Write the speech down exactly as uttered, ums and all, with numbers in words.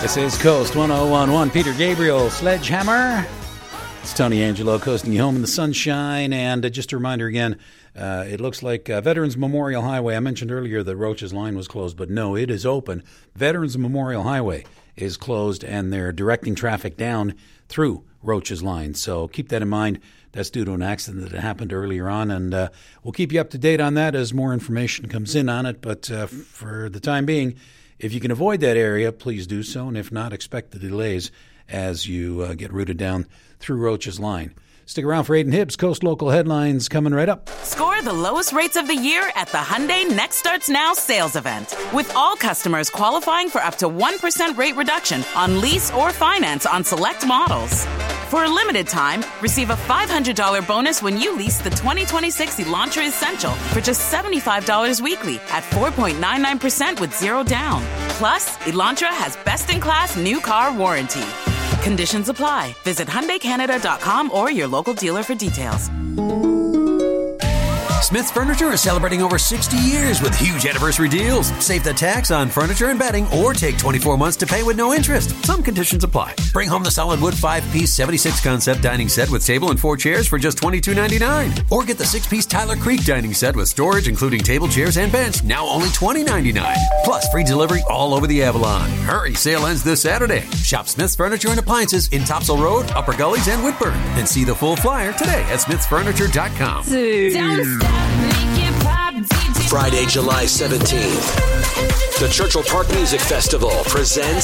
This is Coast one oh one point one. Peter Gabriel, Sledgehammer. It's Tony Angelo coasting you home in the sunshine. And uh, just a reminder again, uh, it looks like uh, Veterans Memorial Highway. I mentioned earlier that Roach's line was closed, but no, it is open. Veterans Memorial Highway is closed, and they're directing traffic down through Roach's line. So keep that in mind. That's due to an accident that happened earlier on, and uh, we'll keep you up to date on that as more information comes in on it. But uh, for the time being, if you can avoid that area, please do so, and if not, expect the delays as you uh, get routed down through Roach's line. Stick around for Aiden Hibbs. Coast Local Headlines coming right up. Score the lowest rates of the year at the Hyundai Next Starts Now sales event. With all customers qualifying for up to one percent rate reduction on lease or finance on select models. For a limited time, receive a five hundred dollars bonus when you lease the twenty twenty-six Elantra Essential for just seventy-five dollars weekly at four point nine nine percent with zero down. Plus, Elantra has best-in-class new car warranty. Conditions apply. Visit Hyundai Canada dot com or your local dealer for details. Smith's Furniture is celebrating over sixty years with huge anniversary deals. Save the tax on furniture and bedding or take twenty-four months to pay with no interest. Some conditions apply. Bring home the solid wood five-piece seventy-six concept dining set with table and four chairs for just twenty-two ninety-nine. Or get the six-piece Tyler Creek dining set with storage including table, chairs, and bench, now only twenty ninety-nine. Plus free delivery all over the Avalon. Hurry, sale ends this Saturday. Shop Smith's Furniture and Appliances in Topsail Road, Upper Gullies, and Whitburn. And see the full flyer today at smiths furniture dot com. Friday, July seventeenth, the Churchill Park Music Festival presents